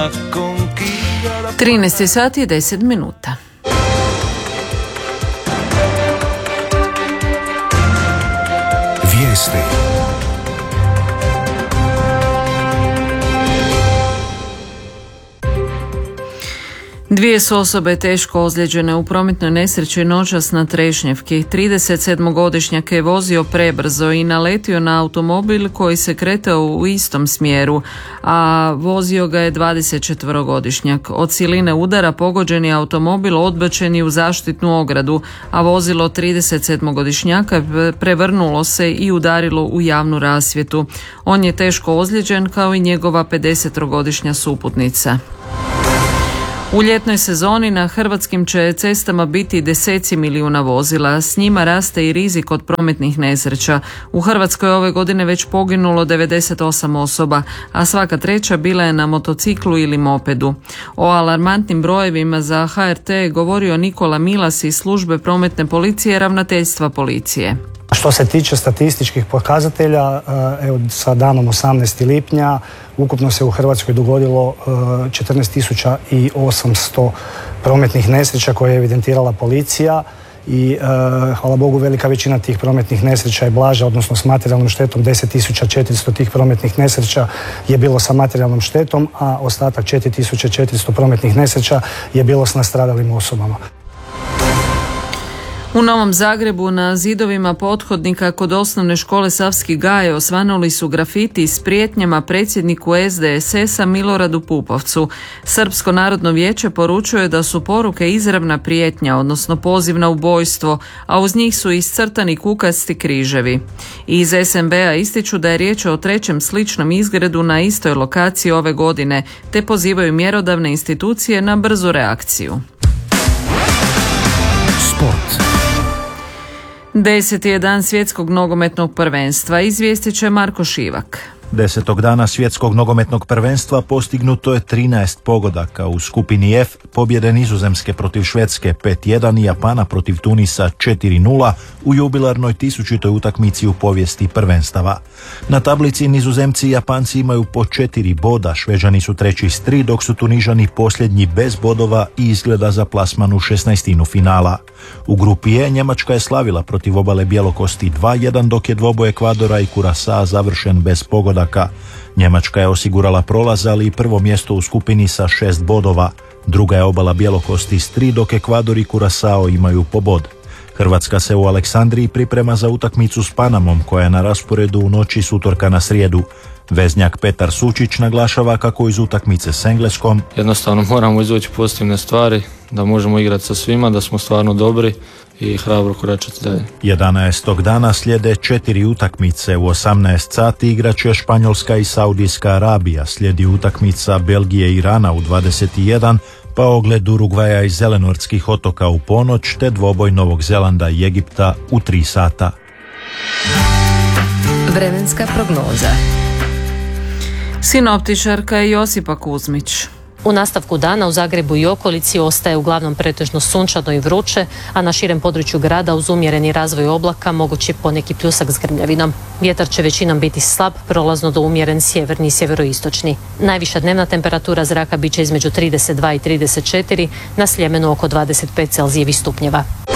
13 sati i 10 minuta. Vijesti. Dvije su osobe teško ozlijeđene u prometnoj nesreći noćas na Trešnjevki. 37-godišnjak je vozio prebrzo i naletio na automobil koji se kretao u istom smjeru, a vozio ga je 24-godišnjak. Od siline udara pogođeni automobil odbačen je u zaštitnu ogradu, a vozilo 37-godišnjaka prevrnulo se i udarilo u javnu rasvjetu. On je teško ozlijeđen kao i njegova 50-godišnja suputnica. U ljetnoj sezoni na hrvatskim će cestama biti deseci milijuna vozila, s njima raste i rizik od prometnih nesreća. U Hrvatskoj ove godine već poginulo 98 osoba, a svaka treća bila je na motociklu ili mopedu. O alarmantnim brojevima za HRT je govorio Nikola Milas iz službe prometne policije ravnateljstva policije. Što se tiče statističkih pokazatelja, evo sa danom 18. lipnja ukupno se u Hrvatskoj dogodilo 14.800 prometnih nesreća koje je evidentirala policija i hvala Bogu velika većina tih prometnih nesreća je blaža, odnosno s materijalnom štetom. 10.400 tih prometnih nesreća je bilo sa materijalnom štetom, a ostatak 4.400 prometnih nesreća je bilo s nastradalim osobama. U Novom Zagrebu na zidovima pothodnika kod osnovne škole Savski Gaj osvanuli su grafiti s prijetnjama predsjedniku SDSS-a Miloradu Pupovcu. Srpsko narodno vijeće poručuje da su poruke izravna prijetnja, odnosno poziv na ubojstvo, a uz njih su iscrtani kukasti križevi. Iz SNB-a ističu da je riječ o trećem sličnom izgredu na istoj lokaciji ove godine, te pozivaju mjerodavne institucije na brzu reakciju. Sport. 10. je dan svjetskog nogometnog prvenstva, izvijestit će Marko Šivak. 10. dana svjetskog nogometnog prvenstva postignuto je 13 pogodaka. U skupini F pobjede Nizozemske protiv Švedske 5-1 i Japana protiv Tunisa 4-0 u jubilarnoj 1000. utakmici u povijesti prvenstava. Na tablici Nizozemci i Japanci imaju po 4 boda, Šveđani su treći s 3, dok su Tunižani posljednji bez bodova i izgleda za plasman u 16. finala. U grupi E Njemačka je slavila protiv Obale Bjelokosti 2-1, dok je dvoboj Ekvadora i Kurasa završen bez pogodaka. Njemačka je osigurala prolaz, ali i prvo mjesto u skupini sa 6 bodova. Druga je Obala Bjelokosti s 3, dok Ekvador i Kurasao imaju po bod. Hrvatska se u Aleksandriji priprema za utakmicu s Panamom, koja je na rasporedu u noći s utorka na srijedu. Veznjak Petar Sučić naglašava kako iz utakmice s Engleskom jednostavno moramo izvući pozitivne stvari, da možemo igrati sa svima, da smo stvarno dobri i hrabro koračati dalje. 11. dana slijede 4 utakmice. U 18 sati igraće Španjolska i Saudijska Arabija, slijedi utakmica Belgije i Irana u 21, pa ogled Urugvaja i Zelenortskih otoka u ponoć, te dvoboj Novog Zelanda i Egipta u 3 sata. Vremenska prognoza. Sinoptičarka Josipa Kuzmić. U nastavku dana u Zagrebu i okolici ostaje uglavnom pretežno sunčano i vruće, a na širem području grada uz umjereni razvoj oblaka mogući poneki pljusak s grmljavinom. Vjetar će većinom biti slab, prolazno do umjeren sjeverni i sjeveroistočni. Najviša dnevna temperatura zraka bit će između 32 i 34, na Sljemenu oko 25 Celzijevih stupnjeva.